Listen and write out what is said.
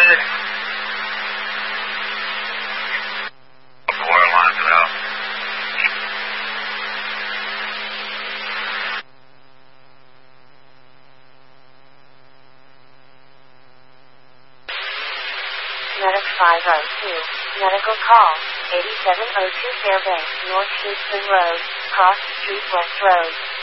Water lines it out. Medic 502, medical call, 8702 Fairbanks North Houston Road, Cross Street West Road.